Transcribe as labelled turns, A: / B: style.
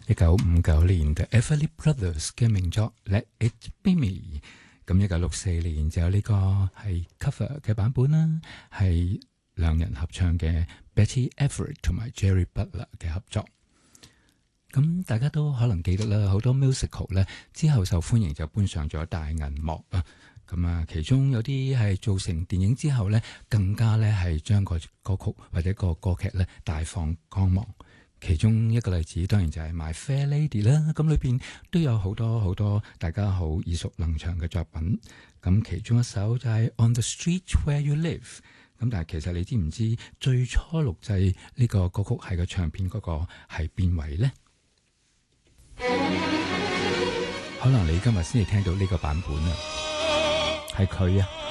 A: 1959年 The Everly Brothers 嘅名作 Let It Be Me， 咁1964年就有呢個係 cover 嘅版本啦，係兩人合唱嘅 Betty Everett 同埋 Jerry Butler 嘅合作。咁大家都可能記得啦，好多 musical 咧之後受歡迎就搬上咗大銀幕啊。咁啊，其中有啲係做成電影之後咧，更加咧係將個歌曲或者個歌劇咧大放光芒。其中一個例子當然就係 My Fair Lady 啦，咁裏邊都有好多大家好耳熟能詳嘅作品。咁其中一首就係 On the Street Where You Live。咁但係其實你知唔知最初錄製呢個歌曲係個唱片嗰個係邊位呢？可能你今日先至聽到呢個版本啊，係佢啊。